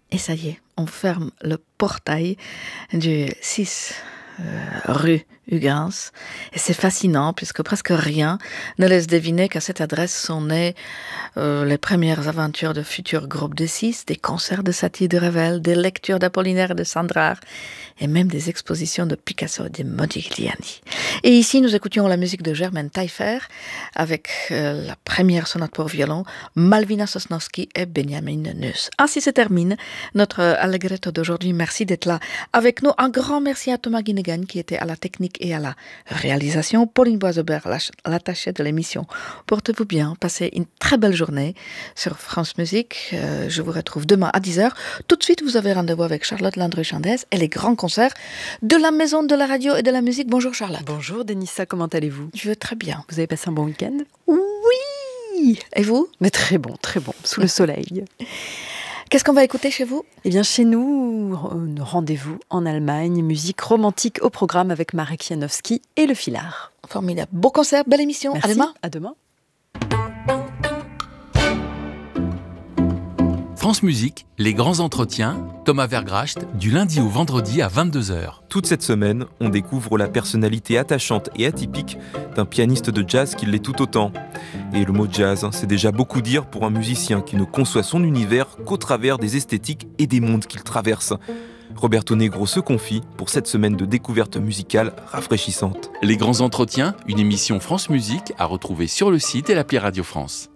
Et ça y est, on ferme le portail du 6 rue Huygens. Et c'est fascinant puisque presque rien ne laisse deviner qu'à cette adresse sont nées les premières aventures de futurs groupes de 6, des concerts de Satie de Ravel, des lectures d'Apollinaire et de Sandrard, et même des expositions de Picasso et de Modigliani. Et ici, nous écoutions la musique de Germaine Taillefer avec la première sonate pour violon, Malvina Sosnowski et Benjamin Nuss. Ainsi se termine notre Allegretto d'aujourd'hui. Merci d'être là avec nous. Un grand merci à Thomas Guinegan qui était à la technique et à la réalisation. Pauline Boisebert, l'attachée de l'émission. Portez-vous bien, passez une très belle journée sur France Musique. Je vous retrouve demain à 10h. Tout de suite, vous avez rendez-vous avec Charlotte Landry-Chandès et les grands concerts de la Maison de la Radio et de la Musique. Bonjour Charlotte. Bonjour Denissa, comment allez-vous ? Je vais très bien. Vous avez passé un bon week-end ? Oui. Et vous ? Mais très bon, sous le soleil. Qu'est-ce qu'on va écouter chez vous ? Eh bien, chez nous, rendez-vous en Allemagne, musique romantique au programme avec Marek Janowski et le Filard. Formidable. Beau concert, belle émission. Merci. À demain. À demain. France Musique, les grands entretiens, Thomas Vergracht, du lundi au vendredi à 22h. Toute cette semaine, on découvre la personnalité attachante et atypique d'un pianiste de jazz qui l'est tout autant. Et le mot jazz, c'est déjà beaucoup dire pour un musicien qui ne conçoit son univers qu'au travers des esthétiques et des mondes qu'il traverse. Roberto Negro se confie pour cette semaine de découverte musicale rafraîchissante. Les grands entretiens, une émission France Musique à retrouver sur le site et l'appli Radio France.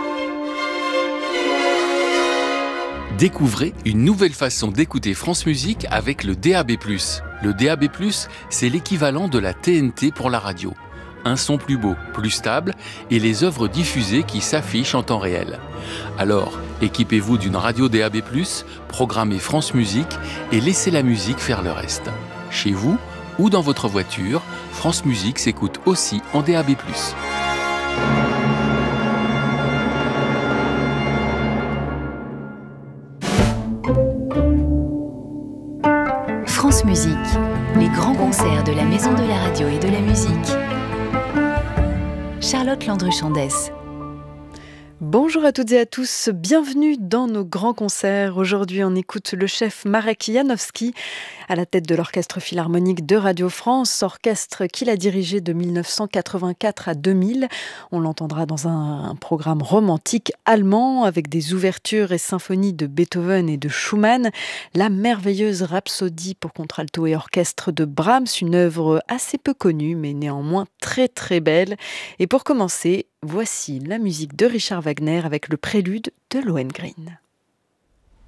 Découvrez une nouvelle façon d'écouter France Musique avec le DAB+. Le DAB+, c'est l'équivalent de la TNT pour la radio. Un son plus beau, plus stable et les œuvres diffusées qui s'affichent en temps réel. Alors, équipez-vous d'une radio DAB+, programmez France Musique et laissez la musique faire le reste. Chez vous ou dans votre voiture, France Musique s'écoute aussi en DAB+. France Musique, les grands concerts de la Maison de la Radio et de la Musique. Charlotte Landry-Chandès. Bonjour à toutes et à tous, bienvenue dans nos grands concerts. Aujourd'hui, on écoute le chef Marek Janowski à la tête de l'Orchestre Philharmonique de Radio France, orchestre qu'il a dirigé de 1984 à 2000. On l'entendra dans un programme romantique allemand avec des ouvertures et symphonies de Beethoven et de Schumann. La merveilleuse Rhapsodie pour contralto et orchestre de Brahms, une œuvre assez peu connue mais néanmoins très très belle. Et pour commencer, voici la musique de Richard Wagner avec le prélude de Lohengrin.